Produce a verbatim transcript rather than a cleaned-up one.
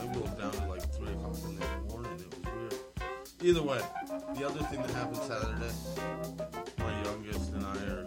we woke down at like three o'clock in the morning. It was weird. Either way, the other thing that happened Saturday, my youngest and I are